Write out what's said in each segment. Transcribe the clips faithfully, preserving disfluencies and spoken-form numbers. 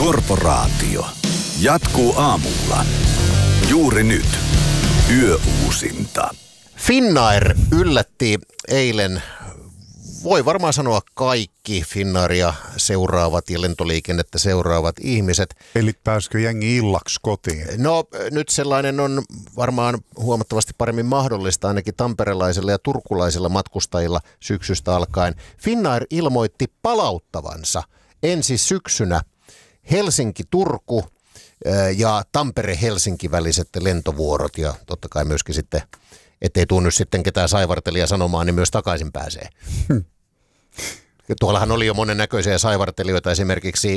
Korporaatio jatkuu aamulla. Juuri nyt. Yöuusinta. Finnair yllätti eilen, voi varmaan sanoa kaikki Finnairia seuraavat ja lentoliikennettä seuraavat ihmiset. Eli pääskö jengi illaksi kotiin? No nyt sellainen on varmaan huomattavasti paremmin mahdollista ainakin tamperelaisilla ja turkulaisilla matkustajilla syksystä alkaen. Finnair ilmoitti palauttavansa ensi syksynä Helsinki-Turku ja Tampere-Helsinki väliset lentovuorot ja totta kai myöskin sitten, ettei tunnu sitten ketään saivartelia sanomaan, niin myös takaisin pääsee. Hmm. Tuollahan oli jo monennäköisiä saivartelijoita, esimerkiksi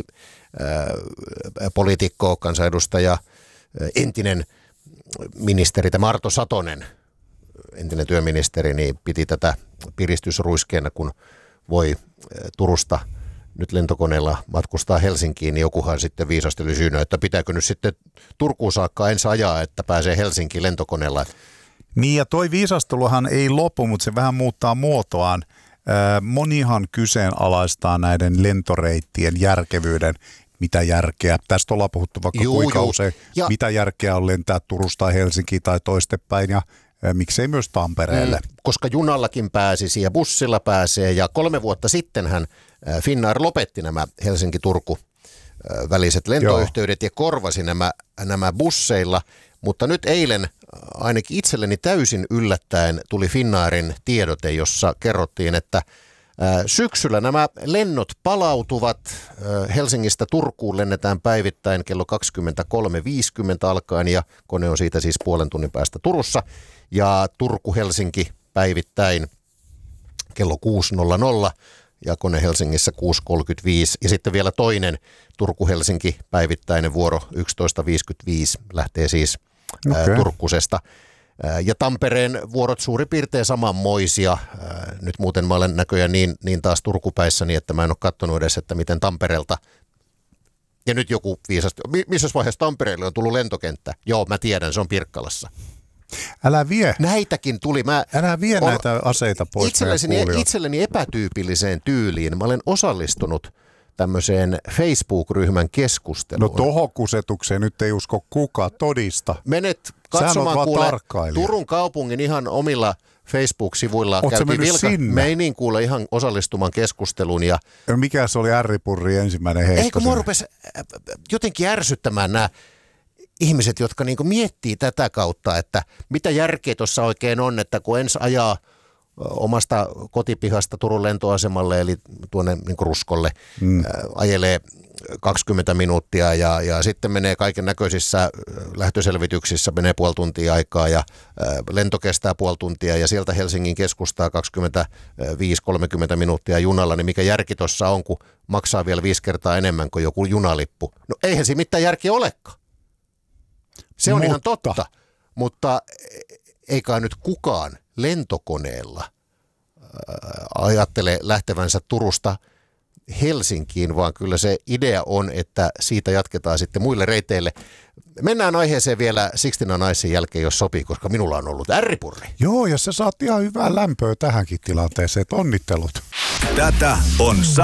äh, poliitikko, kansanedustaja, äh, entinen ministeri, tämä Arto Satonen, entinen työministeri, niin piti tätä piristysruiskeena, kun voi äh, Turusta nyt lentokoneella matkustaa Helsinkiin, niin jokuhan sitten viisasteli syynä, että pitääkö nyt sitten Turkuun saakka ensin ajaa, että pääsee Helsinkiin lentokoneella. Niin ja toi viisasteluhan ei lopu, mutta se vähän muuttaa muotoaan. Monihan kyseenalaistaa näiden lentoreittien järkevyyden, mitä järkeä. Tästä ollaan puhuttu vaikka juu, kuinka juu. usein, ja mitä järkeä on lentää Turusta Helsinkiin tai toistepäin ja miksei myös Tampereelle. Mm, koska junallakin pääsisi ja bussilla pääsee ja kolme vuotta sittenhän Finnair lopetti nämä Helsinki-Turku väliset lentoyhteydet Joo. ja korvasi nämä, nämä busseilla, mutta nyt eilen ainakin itselleni täysin yllättäen tuli Finnairin tiedote, jossa kerrottiin, että syksyllä nämä lennot palautuvat. Helsingistä Turkuun lennetään päivittäin kello kaksikymmentäkolme viisikymmentä alkaen ja kone on siitä siis puolen tunnin päästä Turussa. Ja Turku-Helsinki päivittäin kello kuusi nolla nolla ja kone Helsingissä kuusi kolmekymmentäviisi. Ja sitten vielä toinen Turku-Helsinki päivittäinen vuoro yksitoista viisikymmentäviisi lähtee siis okay. Turkusesta. Ja Tampereen vuorot suurin piirtein samanmoisia. Nyt muuten mä olen näköjään niin, niin taas Turkupäissäni, että mä en ole katsonut edes, että miten Tampereelta. Ja nyt joku viisasti, missä vaiheessa Tampereelle on tullut lentokenttä? Joo, mä tiedän, se on Pirkkalassa. Älä vie. Näitäkin tuli. Mä Älä vie on, näitä aseita pois. Itselleni, itselleni epätyypilliseen tyyliin. Mä olen osallistunut tämmöiseen Facebook-ryhmän keskusteluun. No tohon kusetukseen nyt ei usko kukaan todista. Menet katsomaan kuule Turun kaupungin ihan omilla Facebook-sivuilla. Ootko käytiin vilka, sinne? Meinin kuule ihan osallistumaan keskusteluun. Ja mikä se oli ärripurri ensimmäinen heitto? Eikö mua rupesi jotenkin ärsyttämään nämä ihmiset, jotka niinku miettii tätä kautta, että mitä järkeä tuossa oikein on, että kun ensin ajaa omasta kotipihasta Turun lentoasemalle, eli tuonne niin kuin Ruskolle, mm. ää, ajelee kaksikymmentä minuuttia ja, ja sitten menee kaiken näköisissä lähtöselvityksissä, menee puoli tuntia aikaa ja ää, lento kestää puoli tuntia ja sieltä Helsingin keskustaa kaksikymmentäviisi kolmekymmentä minuuttia junalla, niin mikä järki tuossa on, kun maksaa vielä viisi kertaa enemmän kuin joku junalippu. No eihän siinä mitään järkeä olekaan. Se on mutta. ihan totta, mutta ei kai nyt kukaan lentokoneella ajattele lähtevänsä Turusta Helsinkiin, vaan kyllä se idea on, että siitä jatketaan sitten muille reiteille. Mennään aiheeseen vielä Sixteen Nicesin jälkeen, jos sopii, koska minulla on ollut ärripurri. Joo, ja sä saat ihan hyvää lämpöä tähänkin tilanteeseen, onnittelut. Tätä on